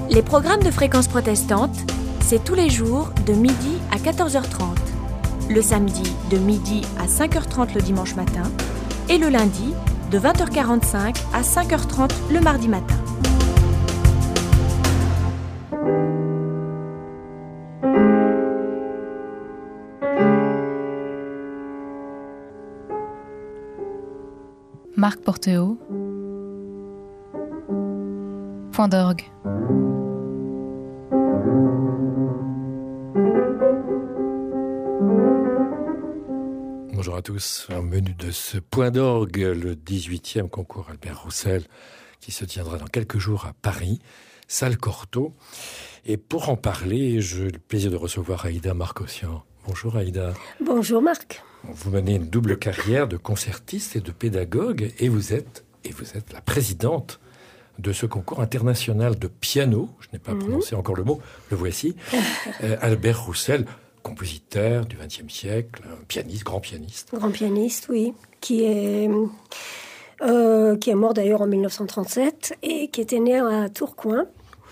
Les programmes de Fréquence Protestante, c'est tous les jours de midi à 14h30. Le samedi de midi à 5h30 le dimanche matin et le lundi de 20h45 à 5h30 le mardi matin. Marc Porteau, Point d'orgue. Bonjour à tous. Au menu de ce Point d'orgue, le 18e concours Albert Roussel, qui se tiendra dans quelques jours à Paris, salle Cortot. Et pour en parler, j'ai le plaisir de recevoir Aïda Marcossian. Bonjour Aïda. Bonjour Marc. Vous menez une double carrière de concertiste et de pédagogue, et vous êtes la présidente de ce concours international de piano. Je n'ai pas prononcé encore le mot, le voici. Albert Roussel, compositeur du XXe siècle, pianiste, grand pianiste. Grand pianiste, oui, qui est mort d'ailleurs en 1937 et qui était né à Tourcoing.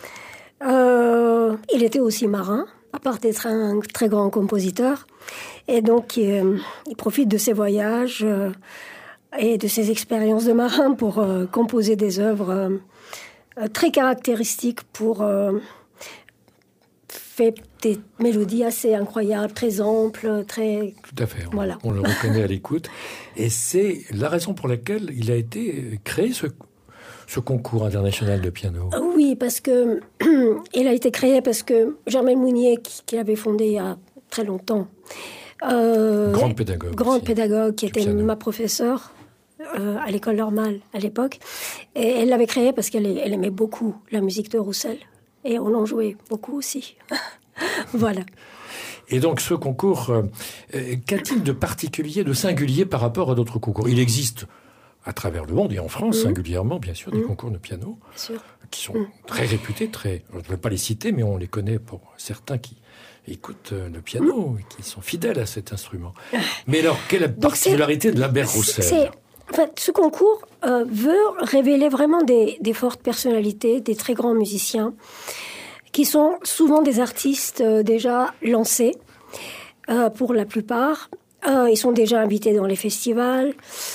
Il était aussi marin, à part d'être un très grand compositeur. Et donc, il profite de ses voyages et de ses expériences de marin pour composer des œuvres très caractéristiques pour faire des mélodies assez incroyables, très amples, très... Tout à fait, voilà. On le reconnaît à l'écoute. Et c'est la raison pour laquelle il a été créé ce concours international de piano. Oui, parce que il a été créé parce que Germaine Mounier, qui l'avait fondé il y a très longtemps, grande pédagogue qui était ma professeure à l'école normale à l'époque. Et elle l'avait créé parce qu'elle aimait beaucoup la musique de Roussel. Et on en jouait beaucoup aussi. Voilà. Et donc ce concours, qu'a-t-il de particulier, de singulier par rapport à d'autres concours ? Il existe à travers le monde et en France singulièrement, bien sûr, des concours de piano qui sont très réputés, je ne vais pas les citer, mais on les connaît pour certains qui écoutent le piano et qui sont fidèles à cet instrument. Mais alors, quelle est la particularité de l'Albert Roussel ? Ce concours veut révéler vraiment des fortes personnalités, des très grands musiciens, qui sont souvent des artistes déjà lancés, pour la plupart. Ils sont déjà invités dans les festivals.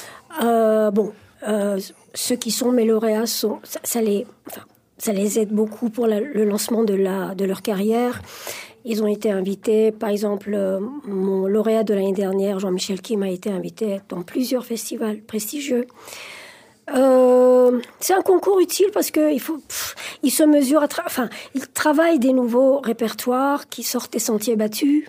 Ceux qui sont mes lauréats, ça les aide beaucoup pour le lancement de leur carrière. Ils ont été invités, par exemple, mon lauréat de l'année dernière, Jean-Michel Kim, a été invité dans plusieurs festivals prestigieux. C'est un concours utile parce que il se mesure, il travaille des nouveaux répertoires qui sortent des sentiers battus.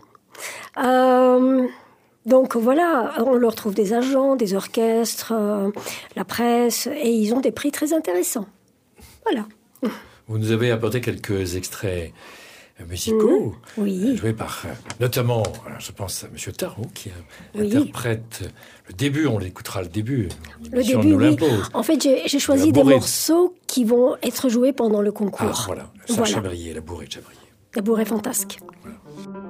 Donc voilà, on leur trouve des agents, des orchestres, la presse, et ils ont des prix très intéressants. Voilà. Vous nous avez apporté quelques extraits musicaux, joués par, notamment, je pense à M. Tarot, qui interprète le début, on l'écoutera le début nous l'impose. En fait, j'ai choisi des morceaux qui vont être joués pendant le concours. Voilà, Charles Chabrier, la bourrée de Chabrier. La bourrée fantasque. Voilà.